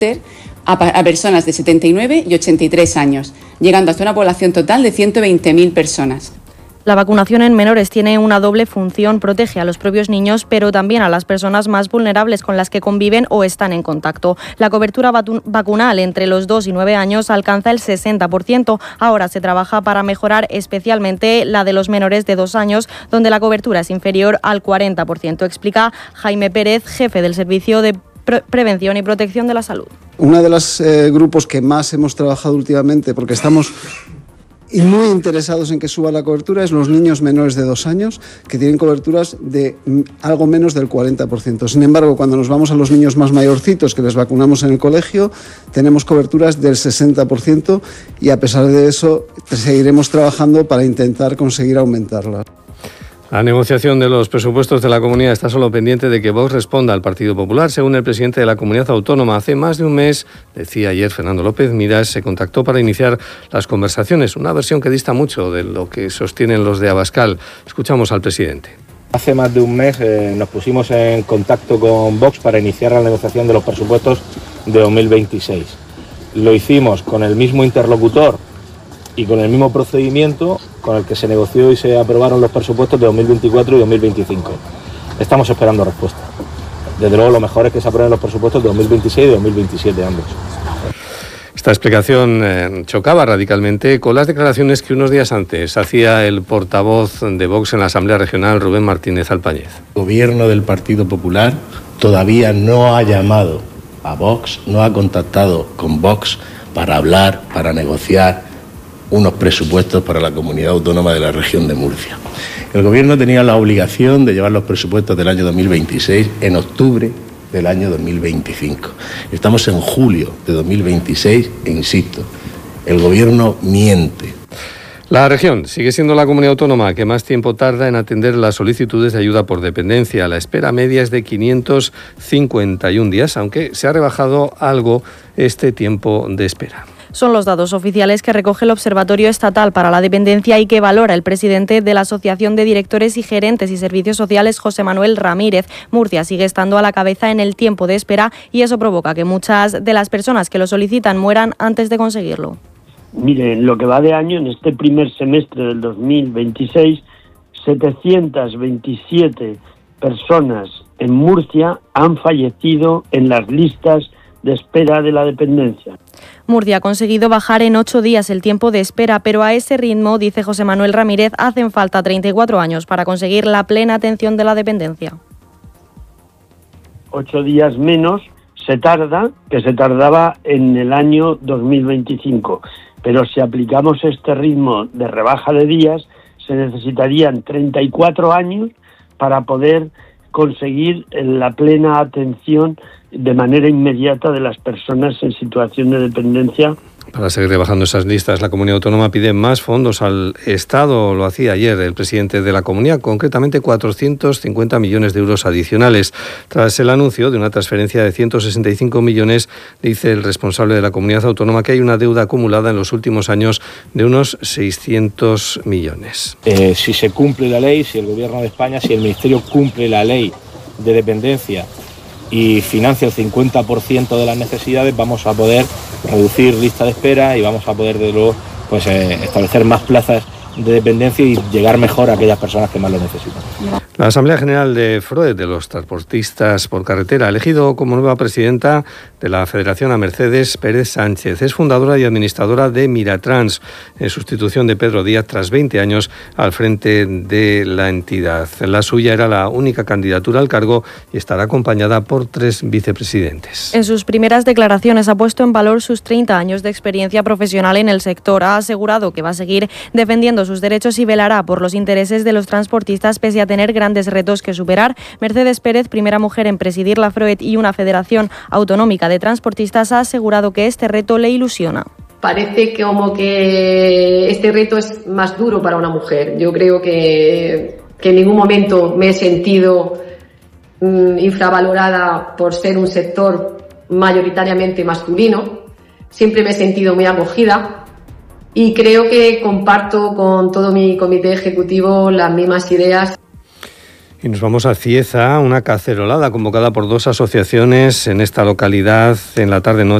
a personas de 79 y 83 años, llegando hasta una población total de 120.000 personas. La vacunación en menores tiene una doble función, protege a los propios niños, pero también a las personas más vulnerables con las que conviven o están en contacto. La cobertura vacunal entre los 2 y 9 años alcanza el 60%. Ahora se trabaja para mejorar especialmente la de los menores de 2 años, donde la cobertura es inferior al 40%, explica Jaime Pérez, jefe del Servicio de Prevención y Protección de la Salud. Uno de los grupos que más hemos trabajado últimamente, porque estamos muy interesados en que suba la cobertura, es los niños menores de 2 años, que tienen coberturas de algo menos del 40%. Sin embargo, cuando nos vamos a los niños más mayorcitos, que les vacunamos en el colegio, tenemos coberturas del 60%, y a pesar de eso seguiremos trabajando para intentar conseguir aumentarla. La negociación de los presupuestos de la comunidad está solo pendiente de que Vox responda al Partido Popular. Según el presidente de la comunidad autónoma, hace más de un mes, decía ayer Fernando López Miras, se contactó para iniciar las conversaciones. Una versión que dista mucho de lo que sostienen los de Abascal. Escuchamos al presidente. Hace más de un mes nos pusimos en contacto con Vox para iniciar la negociación de los presupuestos de 2026. Lo hicimos con el mismo interlocutor y con el mismo procedimiento con el que se negoció y se aprobaron los presupuestos de 2024 y 2025. Estamos esperando respuesta. Desde luego lo mejor es que se aprueben los presupuestos de 2026 y 2027 ambos. Esta explicación chocaba radicalmente con las declaraciones que unos días antes hacía el portavoz de Vox en la Asamblea Regional, Rubén Martínez Alpáñez. El gobierno del Partido Popular todavía no ha llamado a Vox, no ha contactado con Vox para hablar, para negociar unos presupuestos para la comunidad autónoma de la región de Murcia. El gobierno tenía la obligación de llevar los presupuestos del año 2026 en octubre del año 2025. Estamos en julio de 2026 e insisto, el gobierno miente. La región sigue siendo la comunidad autónoma que más tiempo tarda en atender las solicitudes de ayuda por dependencia. La espera media es de 551 días, aunque se ha rebajado algo este tiempo de espera. Son los datos oficiales que recoge el Observatorio Estatal para la Dependencia y que valora el presidente de la Asociación de Directores y Gerentes y Servicios Sociales, José Manuel Ramírez. Murcia sigue estando a la cabeza en el tiempo de espera y eso provoca que muchas de las personas que lo solicitan mueran antes de conseguirlo. Mire, en lo que va de año, en este primer semestre del 2026, 727 personas en Murcia han fallecido en las listas de espera de la dependencia. Murcia ha conseguido bajar en 8 días el tiempo de espera, pero a ese ritmo, dice José Manuel Ramírez, hacen falta 34 años para conseguir la plena atención de la dependencia. 8 días menos se tardaba en el año 2025. Pero si aplicamos este ritmo de rebaja de días, se necesitarían 34 años para poder conseguir la plena atención de manera inmediata de las personas en situación de dependencia. Para seguir rebajando esas listas, la comunidad autónoma pide más fondos al Estado. Lo hacía ayer el presidente de la comunidad, concretamente 450 millones de euros adicionales. Tras el anuncio de una transferencia de 165 millones, dice el responsable de la comunidad autónoma que hay una deuda acumulada en los últimos años de unos 600 millones. Si se cumple la ley, si el Gobierno de España, si el Ministerio cumple la ley de dependencia y financia el 50% de las necesidades, vamos a poder reducir lista de espera y vamos a poder, de luego, establecer más plazas de dependencia y llegar mejor a aquellas personas que más lo necesitan. La Asamblea General de FROE, de los transportistas por carretera, ha elegido como nueva presidenta de la Federación a Mercedes Pérez Sánchez. Es fundadora y administradora de Miratrans, en sustitución de Pedro Díaz tras 20 años al frente de la entidad. La suya era la única candidatura al cargo y estará acompañada por 3 vicepresidentes. En sus primeras declaraciones ha puesto en valor sus 30 años de experiencia profesional en el sector. Ha asegurado que va a seguir defendiendo sus derechos y velará por los intereses de los transportistas pese a tener grandes retos que superar. Mercedes Pérez, primera mujer en presidir la FROE y una federación autonómica de transportistas, ha asegurado que este reto le ilusiona. Parece como que este reto es más duro para una mujer. Yo creo que en ningún momento me he sentido infravalorada por ser un sector mayoritariamente masculino. Siempre me he sentido muy acogida. Y creo que comparto con todo mi comité ejecutivo las mismas ideas. Y nos vamos a Cieza, una cacerolada convocada por 2 asociaciones en esta localidad en la tarde-noche